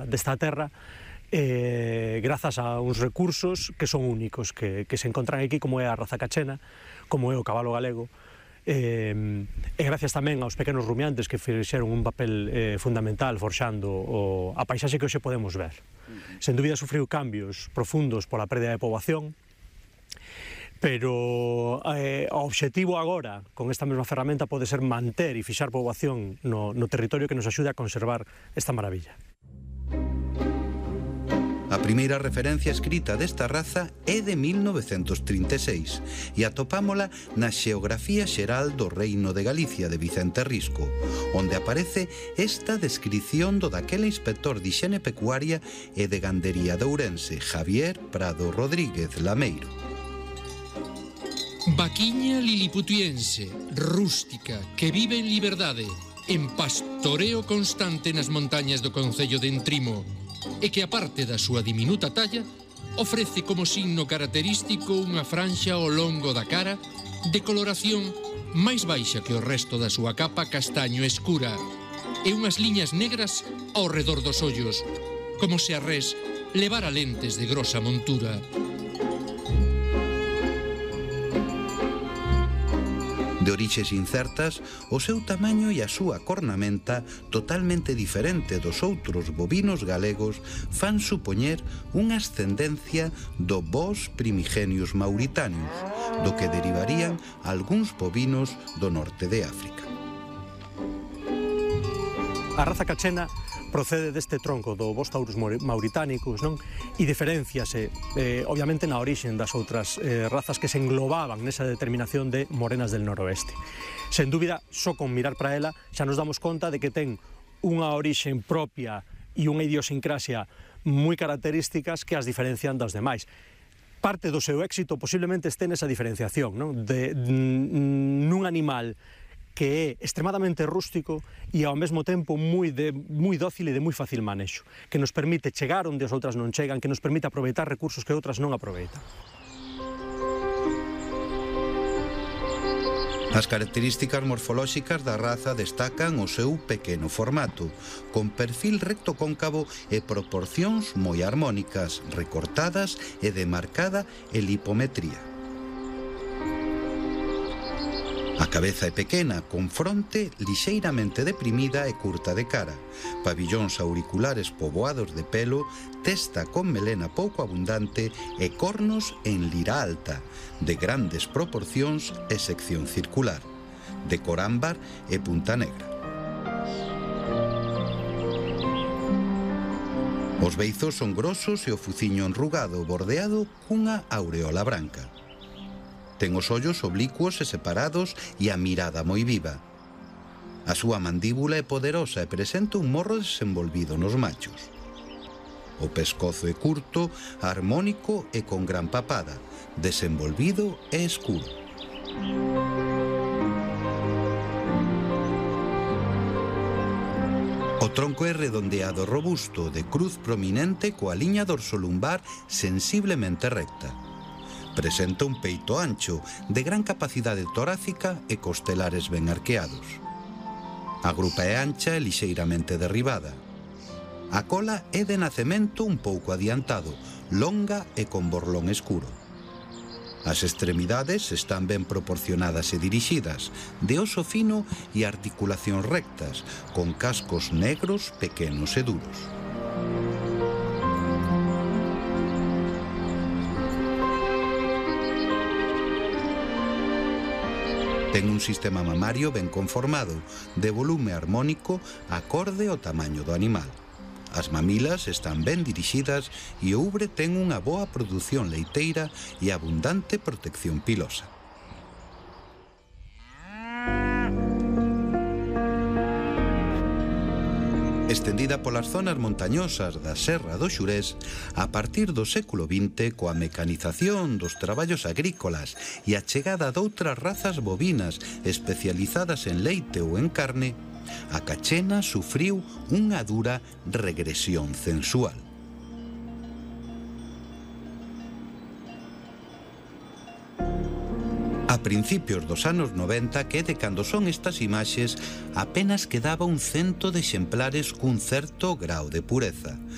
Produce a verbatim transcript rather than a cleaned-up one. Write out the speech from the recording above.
desta terra, eh, grazas a uns recursos que son únicos, que, que se encontran aquí, como é a raza cachena, como é o cabalo galego, eh, e gracias tamén aos pequenos rumiantes que fixeron un papel eh, fundamental forxando o, a paisaxe que hoxe podemos ver. Sen dúbida sufriu cambios profundos pola pérdida de poboación, pero eh, o obxectivo agora, con esta mesma ferramenta, pode ser manter e fixar poboación no, no territorio que nos axude a conservar esta maravilla. A primeira referencia escrita desta raza é de mil novecentos trinta e seis e atopámola na Xeografía Xeral do Reino de Galicia de Vicente Risco, onde aparece esta descrición do daquele inspector de hixiene pecuaria e de gandería de Ourense, Javier Prado Rodríguez Lameiro. Vaquiña liliputiense, rústica, que vive en liberdade, en pastoreo constante nas montañas do concello de Entrimo, e que, aparte da súa diminuta talla, ofrece como signo característico unha franxa ao longo da cara de coloración máis baixa que o resto da súa capa castaño escura e unhas liñas negras ao redor dos ollos, como se a res levara lentes de grosa montura. De orixes incertas, o seu tamaño e a súa cornamenta, totalmente diferente dos outros bovinos galegos, fan supoñer unha ascendencia do bos primigenius mauritanius, do que derivarían algúns bovinos do norte de África. A raza cachena procede deste tronco do Bos taurus mauritánicos, non? E diferenciase, eh, obviamente, na orixen das outras eh, razas que se englobaban nesa determinación de morenas del noroeste. Sen dúbida, só con mirar para ela, xa nos damos conta de que ten unha orixen propia e unha idiosincrasia moi características que as diferencian das demais. Parte do seu éxito posiblemente este nesa diferenciación, non? De, nun animal que é extremadamente rústico e ao mesmo tempo moi, de, moi dócil e de moi fácil manexo, que nos permite chegar onde as outras non chegan, que nos permite aproveitar recursos que outras non aproveitan. As características morfolóxicas da raza destacan o seu pequeno formato, con perfil recto cóncavo e proporcións moi armónicas, recortadas e de marcada helipometría. A cabeza é pequena, con fronte lixeiramente deprimida e curta de cara, pabillóns auriculares poboados de pelo, testa con melena pouco abundante e cornos en lira alta, de grandes proporcións e sección circular, de cor ámbar e punta negra. Os beizos son grosos e o fuciño enrugado, bordeado cunha aureola branca. Ten os ollos oblicuos e separados e a mirada moi viva. A súa mandíbula é poderosa e presenta un morro desenvolvido nos machos. O pescozo é curto, armónico e con gran papada, desenvolvido e escuro. O tronco é redondeado robusto, de cruz prominente coa liña dorsolumbar sensiblemente recta. Presenta un peito ancho, de gran capacidade torácica e costelares ben arqueados. A grupa é ancha e lixeiramente derribada. A cola é de nacemento un pouco adiantado, longa e con borlón escuro. As extremidades están ben proporcionadas e dirixidas, de oso fino e articulacións rectas, con cascos negros, pequenos e duros. Ten un sistema mamario ben conformado, de volume armónico acorde ao tamaño do animal. As mamilas están ben dirixidas e o ubre ten unha boa produción leiteira e abundante protección pilosa. Estendida polas zonas montañosas da Serra do Xurés, a partir do século vinte, coa mecanización dos traballos agrícolas e a chegada doutras razas bovinas especializadas en leite ou en carne, a cachena sufriu unha dura regresión censual. A principios dos anos noventa, que é de cando son estas imaxes, apenas quedaba un cento de exemplares cun certo grau de pureza.